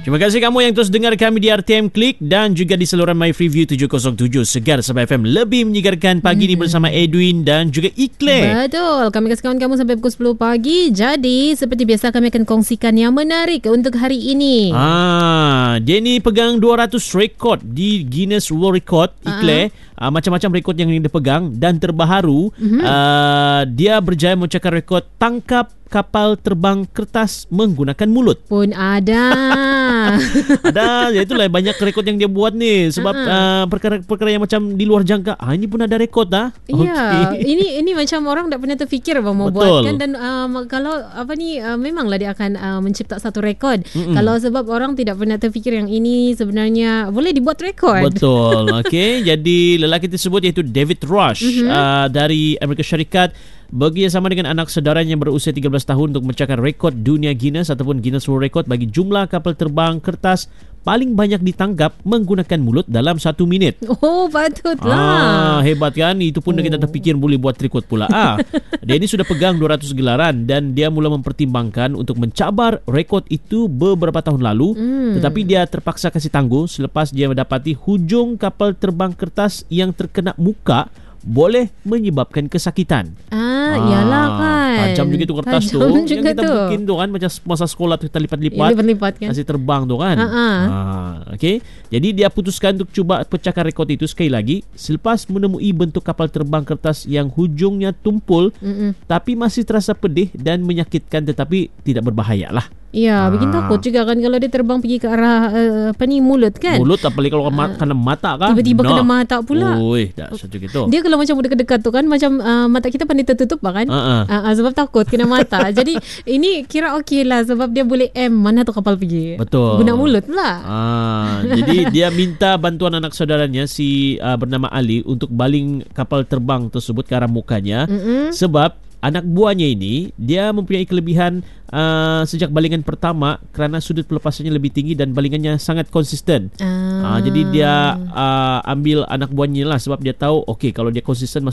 Terima kasih kamu yang terus dengar kami di RTM Klik dan juga di saluran My Freeview 707 Segar Sabah FM. Lebih menyegarkan pagi ni bersama Edwin dan juga Ikle. Betul. Kami kasih kawan kamu sampai pukul 10 pagi. Jadi seperti biasa kami akan kongsikan yang menarik untuk hari ini. Dia ni pegang 200 rekod di Guinness World Record, Ikle. Macam-macam rekod yang dia pegang dan terbaru dia berjaya memecahkan rekod tangkap kapal terbang kertas menggunakan mulut. Pun ada. Ada, itulah banyak rekod yang dia buat ni sebab perkara-perkara yang macam di luar jangka. Ini pun ada rekod dah. Ya, ini macam orang tak pernah terfikir apa mau buat kan, dan kalau memanglah dia akan mencipta satu rekod. Kalau sebab orang tidak pernah terfikir yang ini sebenarnya boleh dibuat rekod. Betul. Okey, jadi lelaki tersebut iaitu David Rush dari Amerika Syarikat bekerjasama dengan anak saudaranya yang berusia 13 tahun untuk memecahkan rekod dunia Guinness ataupun Guinness World Record bagi jumlah kapal terbang kertas paling banyak ditangkap menggunakan mulut dalam 1 minit. Oh, patutlah. Hebat kan? Itu pun kita terfikir boleh buat rekod pula. Dia ini sudah pegang 200 gelaran dan dia mula mempertimbangkan untuk mencabar rekod itu beberapa tahun lalu. Tetapi dia terpaksa kasih tangguh selepas dia mendapati hujung kapal terbang kertas yang terkena muka boleh menyebabkan kesakitan. Iyalah kan. Tajam juga tu kertas tu. Yang kita mungkin tu kan macam masa sekolah tu kita lipat-lipat. Lipat-lipat kan. Kasih terbang tu kan. Okey. Jadi dia putuskan untuk cuba pecahkan rekod itu sekali lagi selepas menemui bentuk kapal terbang kertas yang hujungnya tumpul tapi masih terasa pedih dan menyakitkan tetapi tidak berbahaya lah. Ya, bikin takut juga kan kalau dia terbang pergi ke arah mulut kan. Mulut apalagi kalau kena mata kan. Tiba-tiba kena mata pula. Oi, dah macam gitu. Dia kalau macam dekat-dekat tu kan macam mata kita pandai tertutup kan. Sebab takut kena mata. Jadi ini kira okey lah sebab dia boleh mana tu kapal pergi. Betul. Guna mulut pula. Jadi dia minta bantuan anak saudaranya bernama Ali untuk baling kapal terbang tersebut ke arah mukanya sebab anak buahnya ini dia mempunyai kelebihan sejak balingan pertama kerana sudut pelepasannya lebih tinggi dan balingannya sangat konsisten. Jadi dia ambil anak buahnya lah sebab dia tahu okey kalau dia konsisten